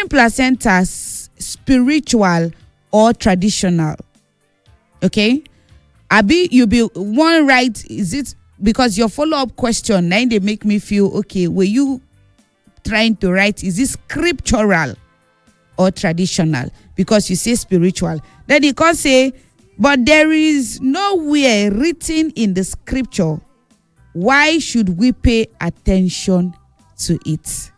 placenta spiritual or traditional? Okay. Abi, you be one right. Is it because your follow-up question now they make me feel okay? Were you trying to write, is this scriptural or traditional? Because you say spiritual. Then you can't say, but there is nowhere written in the scripture. Why should we pay attention to it?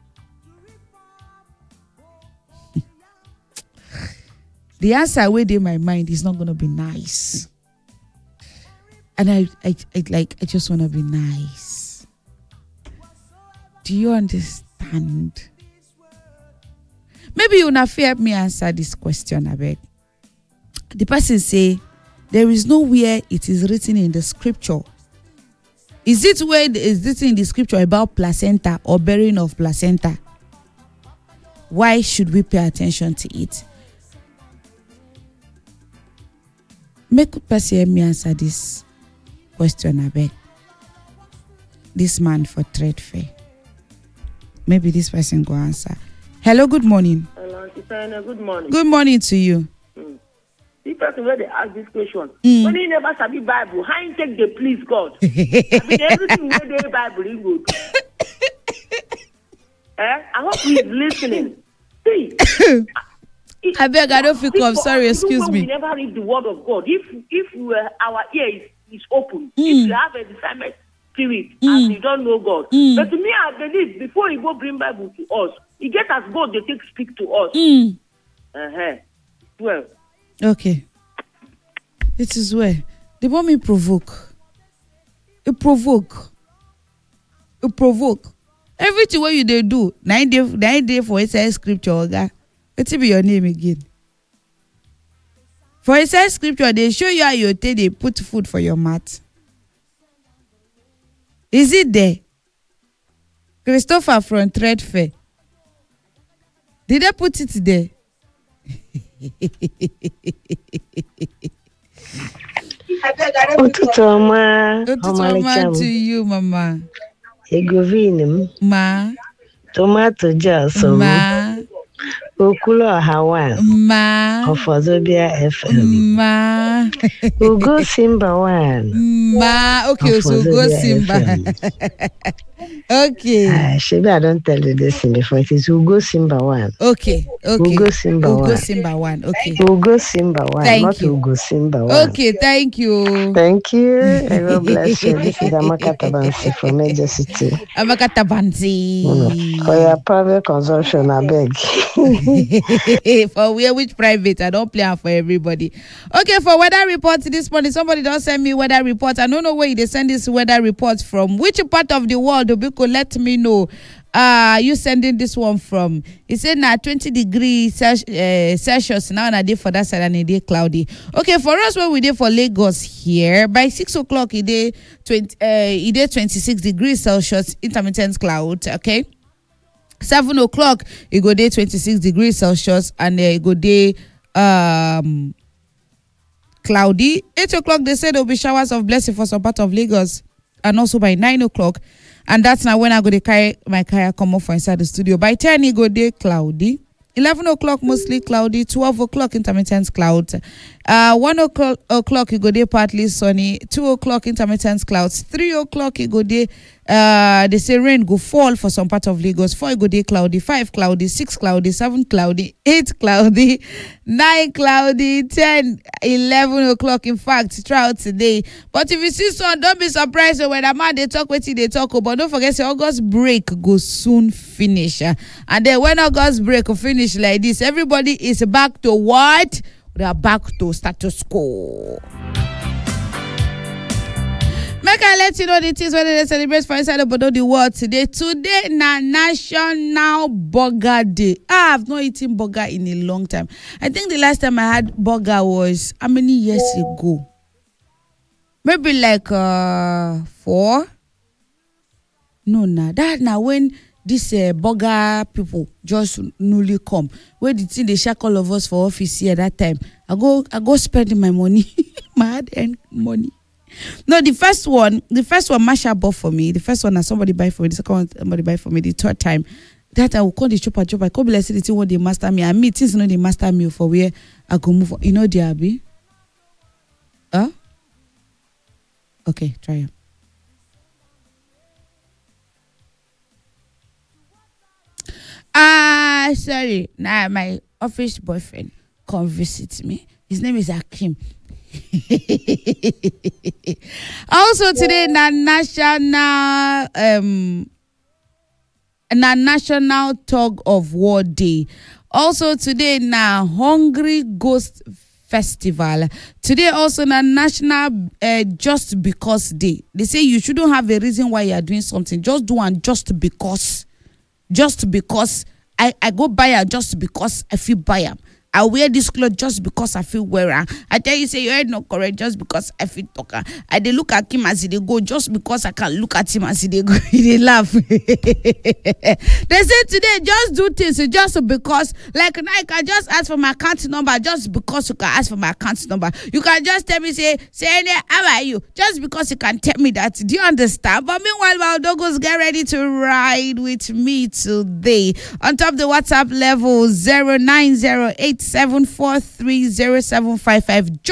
The answer within my mind is not going to be nice. And I just want to be nice. Do you understand? Maybe you will not help me answer this question, I beg. The person say, there is nowhere it is written in the scripture. Is it where is written in the scripture about placenta or burying of placenta? Why should we pay attention to it? Make person help me answer this question, I beg. This man for trade fair. Maybe this person go answer. Hello, good morning. Hello, Isana, good morning. Good morning to you. The person where they ask this question, when he never study Bible, how you take the please God? I mean, everything where the Bible is good. I hope he's listening. See, I beg, I don't feel come. Sorry, excuse me. We never read the word of God. If our ear is open, if you have a discernment spirit and you don't know God. But to me, I believe before you go bring Bible to us, you get as God they take speak to us. Well. Okay. It is where the moment provoke. It provoke. Everything what you they do, 9 day for Isaiah scripture, okay? Let's be your name again. For Isaiah scripture, they show you how you take, they put food for your mouth. Is it there? Christopher from Trade Fair. Did they put it there? Otutoma to you, Mama. Egovinum. Ma. Tomato jas. Ma. Okulo Hawan. Ma. Ofozobia FM. Ma. Ugo Simba one. Ma. Okay, so go Simba. Okay. Maybe I don't tell you this before. It is Ugo Simba one. Okay. Ugo Simba one. Ugo Simba one. Okay. Ugo Simba one. Thank not you. Ugo Simba one. Okay, thank you. Thank you. And God bless you. This is Amaka Tabansi from Major City. Amaka Tabansi. For your private consumption, I beg. For which private? I don't plan for everybody. Okay, for weather reports this morning, somebody don't send me weather reports. I don't know where they send this weather reports from. Which part of the world, Obiko, let me know. You sending this one from? It said now 20 degrees Celsius now and a day for that side and a day cloudy. Okay, for us when we did for Lagos here by 6 o'clock it day 26 degrees Celsius intermittent cloud. Okay. 7 o'clock, it go day 26 degrees Celsius and it go day cloudy. 8 o'clock, they said there'll be showers of blessing for some part of Lagos. And also by 9 o'clock. And that's now when I go to carry my car come off for inside the studio. By 10, it go day cloudy. 11 o'clock, mostly cloudy. 12 o'clock, intermittent clouds. 1 o'clock, it go day partly sunny. 2 o'clock, intermittent clouds. 3 o'clock, it go day, they say rain go fall for some part of Lagos. 4, it go day cloudy. 5, cloudy. 6, cloudy. 7, cloudy. 8, cloudy. 9, cloudy. 10, 11 o'clock, in fact, throughout today. But if you see sun, don't be surprised when a man they talk with you, they talk about. Don't forget, the August break go soon finish. And then when August break will finish like this, everybody is back to what? They are back to status quo. Make I let you know the things when they celebrate for inside the world today. Today na National Burger Day. I've not eaten burger in a long time. I think the last time I had burger was how many years ago? Maybe like 4. No, that now when this burger people just newly come. Where the thing they shack all of us for office here that time. I go spending my money, my hard-earned money. No, the first one Masha bought for me. The first one that somebody buy for me. The second one somebody buy for me. The third time, That I will call the chopper. I can't be like say the thing what they master me. And me things know they master me for where I go move. You know the Abby? Huh? Okay, try it. Sorry. Now my office boyfriend come visit me. His name is Akim. Also today National Tug of War Day. Also today Hungry Ghost Festival. Today also National Just Because Day. They say you shouldn't have a reason why you are doing something. Just do and just because. Just because I go buy her just because I feel buy her. I wear this clothes just because I feel wear her. I tell you, say your head not correct just because I feel talker. I they look at him as they go just because I can look at him as they go. They laugh. They say today just do things just because. Like now I can just ask for my account number just because you can ask for my account number. You can just tell me say how are you? Just because you can tell me that. Do you understand? But meanwhile, my dogos get ready to ride with me today. On top of the WhatsApp level 0908743075.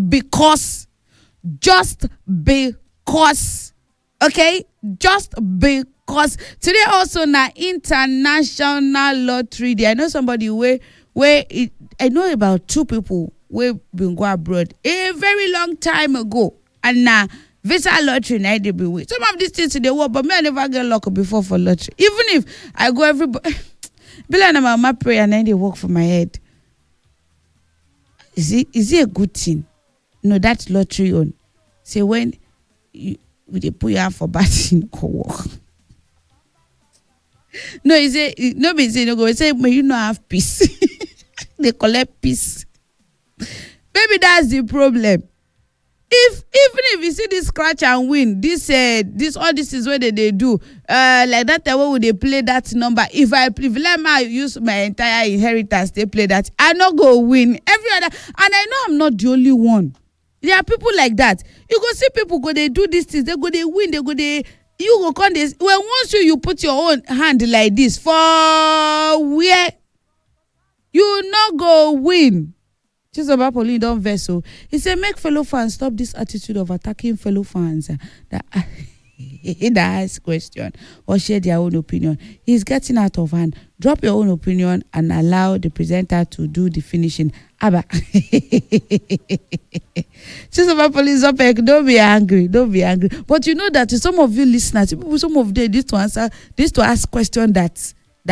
Just because. Okay? Just because. Today also na International Lottery Day. I know somebody I know about 2 people where been go abroad a very long time ago. And now Visa lottery na they be with. Some of these things they work, but me I never get luck before for lottery. Even if I go everybody be like my mama prayer and then they work for my head. Is it a good thing? No, that's lottery on. Say when they put you out for bad thing go work. No, he say nobody say no go. He say may you not have peace. They collect peace. Maybe that's the problem. Even if you see this scratch and win, this all this is what they do. Like that way would they play that number. If let me use my entire inheritance, they play that. I not go win every other, and I know I'm not the only one. There are people like that. You go see people go they do these things. They go they win. They go they you go come this. When once you put your own hand like this for where you not go win. Just about Pauline don't vessel. He said, make fellow fans stop this attitude of attacking fellow fans that ask question or share their own opinion. He's getting out of hand. Drop your own opinion and allow the presenter to do the finishing. Abba. Just about police up, don't be angry. Don't be angry. But you know that some of you listeners, some of them this to ask question that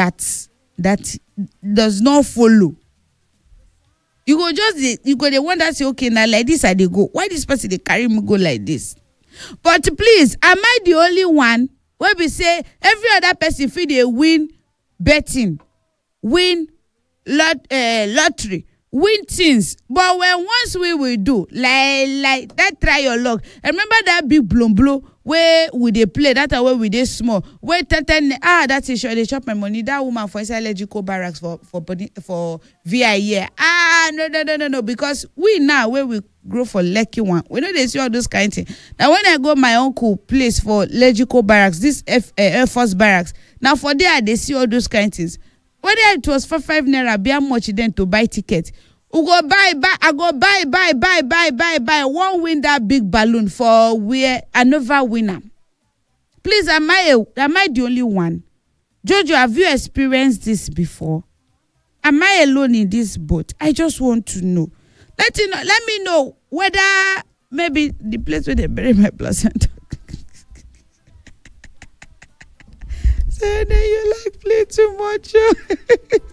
does not follow. You go the one that say, okay, now like this I they go. Why this person they carry me go like this? But please, am I the only one where we say every other person feel they win betting, win lottery, win things? But when once we will do like that, try your luck. Remember that big blow where we they play that way we they small. Where 10 that is sure they chop my money. That woman for inside Legico barracks for VI year. No, because we now where we grow for lucky one. We know they see all those kind of things. Now when I go my uncle place for Legico barracks, this Air Force barracks. Now for there they see all those kind of things. Whether it was for 5 naira, be how much then to buy ticket. We go buy. I go buy. One win that big balloon for where another winner. Please, am I the only one? Jojo, have you experienced this before? Am I alone in this boat? I just want to know. Let me know whether maybe the place where they bury my placenta. So you like play too much.